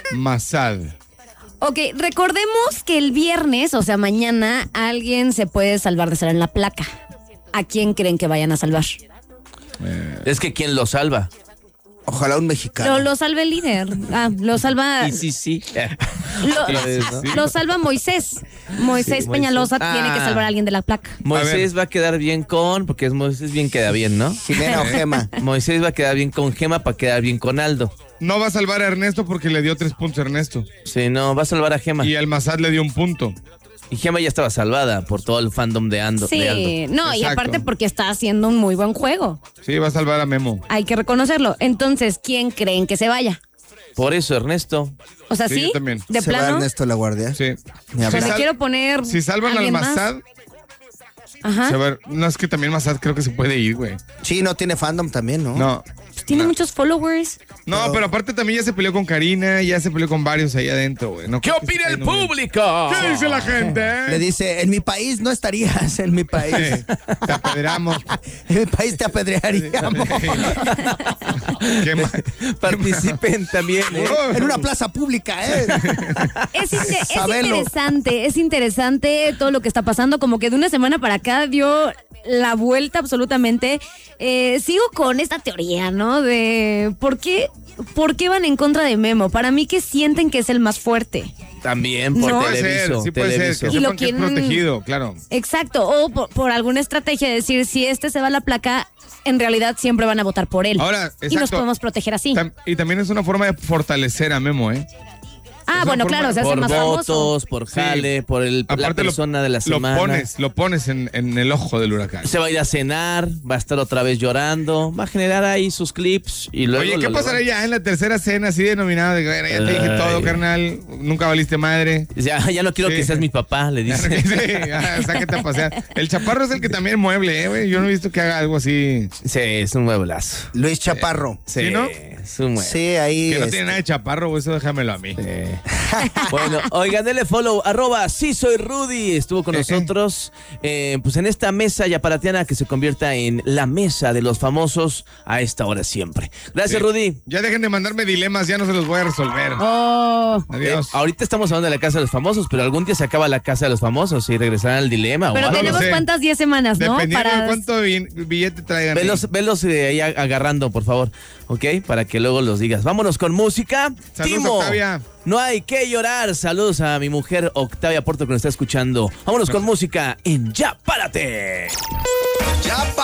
Masad. Ok, recordemos que el viernes, o sea, mañana, alguien se puede salvar de estar en la placa. ¿A quién creen que vayan a salvar? Es que ¿quién lo salva? Ojalá un mexicano. Lo salva el líder. Lo salva. Sí. Lo salva Moisés. Moisés Peñalosa tiene que salvar a alguien de la placa. Moisés va a quedar bien porque Moisés bien queda bien, ¿no? Jimena o Gema. Moisés va a quedar bien con Gema para quedar bien con Aldo. No va a salvar a Ernesto porque le dio 3 puntos a Ernesto. Sí, no, va a salvar a Gema. Y al Masad le dio 1 punto. Y Gema ya estaba salvada por todo el fandom de Aldo. Sí, no, y Exacto. aparte porque está haciendo un muy buen juego. Sí, va a salvar a Memo. Hay que reconocerlo. Entonces, ¿quién creen que se vaya? Por eso, Ernesto. O sea, Sí, ¿sí? yo también. ¿De ¿Se va plano? Ernesto La Guardia? Sí. Ni hablar. Pero sal- quiero poner. Si salvan al ¿alguien más? Masad, Ajá. no es que también Masad creo que se puede ir, güey. Sí, no tiene fandom también, ¿no? No. Pues tiene muchos followers. No, pero aparte también ya se peleó con Karina, ya se peleó con varios ahí adentro, güey. No ¿Qué creo que opina se el esté yendo bien. público? ¿Qué dice la gente? Le dice, en mi país no estarías, en mi país. Sí, te apedreamos. En mi país te apedrearíamos. ¿Qué más? Participen también, ¿eh? En una plaza pública, ¿eh? Sabelo. Es interesante todo lo que está pasando, como que de una semana para acá dio la vuelta absolutamente. Sigo con esta teoría, ¿no? De ¿por qué van en contra de Memo? Para mí que sienten que es el más fuerte. También por No. Puede ser, Televiso. sí puede ser, Televiso. que Y lo sepan que es quieren- protegido, claro. Exacto, o por alguna estrategia de decir, si este se va a la placa, en realidad siempre van a votar por él. Ahora, y nos exacto. podemos proteger así. Y también es una forma de fortalecer a Memo, ¿eh? Ah, una bueno, forma- claro, se hace Por más famoso. votos, por jale, por la Aparte persona de la semana. Lo pones en el ojo del huracán. Se va a ir a cenar, va a estar otra vez llorando, va a generar ahí sus clips y luego... Oye, ¿qué pasará ya en la tercera cena así denominada? De, "Bueno, ya te dije Ay. todo, carnal. Nunca valiste madre. Ya no quiero Sí. que seas mi papá, le dice. Sí, sáquete a pasear. El Chaparro es el que también mueble, güey. Yo no he visto que haga algo así. Sí, es un mueblazo. Luis Chaparro. Sí, ¿no? es un mueble. Sí, ahí. Que no tiene nada de Chaparro, güey. Eso déjamelo a mí. Bueno, oigan, denle follow, @sí soy Rudy, estuvo con nosotros, pues en esta mesa yaparatiana que se convierta en la mesa de los famosos a esta hora siempre. Gracias, Sí. Rudy. Ya dejen de mandarme dilemas, ya no se los voy a resolver. Oh, Adiós. Ahorita estamos hablando de la casa de los famosos, pero algún día se acaba la casa de los famosos y regresarán al dilema pero o algo. tenemos sé. cuántas 10 semanas, ¿no? Dependiendo de cuánto billete traigan. ahí. Velos ahí agarrando, por favor, ¿ok? Para que luego los digas. Vámonos con música. Saludos, Timo, Octavia. no hay que llorar. Saludos a mi mujer Octavia Porto que nos está escuchando. Vámonos con música en Ya Párate. ¡Ya